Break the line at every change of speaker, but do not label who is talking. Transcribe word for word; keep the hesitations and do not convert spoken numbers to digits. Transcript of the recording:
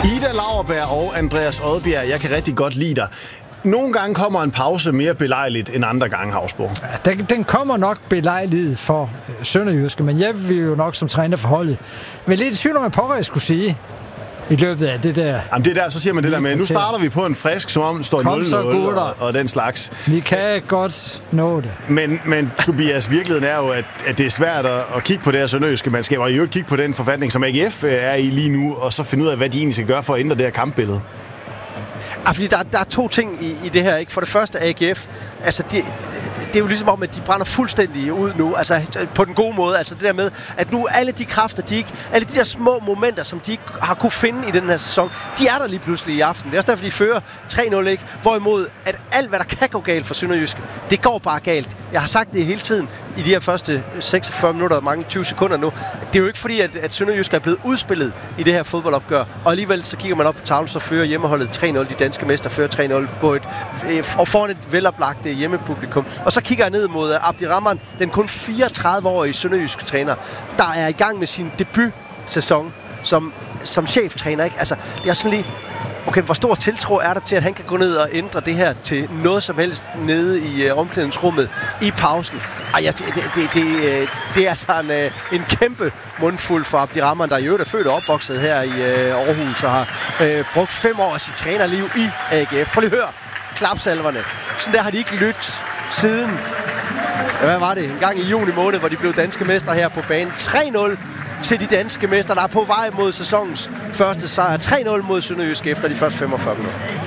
Ida Lauerberg og Andreas Odbjerg, jeg kan rigtig godt lide dig. Nogle gange kommer en pause mere belejligt end andre gange, Hausbo.
Ja, den, den kommer nok belejligt for øh, Sønderjyske, men jeg vil jo nok som træner for holdet. Men lidt i tvivl om, hvad pokker jeg skulle sige i løbet af det der.
Jamen det der, så siger man det der med, nu starter vi på en frisk, som om det står nul nul og, og den slags.
Vi kan godt nå det.
Men, men Tobias, virkeligheden er jo, at, at det er svært at, at kigge på det her sønderjyske mandskab, og i øvrigt kigge på den forfatning, som A G F er i lige nu, og så finde ud af, hvad de egentlig skal gøre for at ændre det her kampbillede.
Ja, fordi der, der er to ting i, i det her, ikke? For det første A G F, altså de, det er jo ligesom om, at de brænder fuldstændig ud nu, altså på den gode måde, altså det der med, at nu alle de kræfter, de ikke, alle de der små momenter, som de ikke har kunne finde i den her sæson, de er der lige pludselig i aften. Det er også derfor, de fører tre nul, ikke? Hvorimod, at alt, hvad der kan gå galt for Sønderjysk, det går bare galt. Jeg har sagt det hele tiden i de her første seksogfyrre minutter og mange tyve sekunder nu. Det er jo ikke fordi, at, at Sønderjysk er blevet udspillet i det her fodboldopgør, og alligevel så kigger man op på tavlen, så fører hjemmeholdet tre nul, de danske mester fører tre nul på et, og foran et veloplagt hjemmepublikum. Og så kigger jeg ned mod Abdirahman, den kun fireogtredive-årige sønderjyske træner, der er i gang med sin debutsæson som, som cheftræner, ikke? Altså, det er sådan lige, okay, hvor stor tiltro er der til, at han kan gå ned og ændre det her til noget som helst nede i uh, omklædningsrummet i pausen? Ej, ja, det, det, det, det, det er altså en, uh, en kæmpe mundfuld for Abdirahman, der i øvrigt er født og opvokset her i uh, Aarhus og har uh, brugt fem år af sit trænerliv i A G F. Prøv lige at høre klapsalverne. Sådan der har de ikke lyttet siden, hvad var det, en gang i juni måned, hvor de blev danske mestre her på banen. tre nul til de danske mestre, der er på vej mod sæsonens første sejr. tre nul mod Sønderjysk efter de første femogfyrre minutter.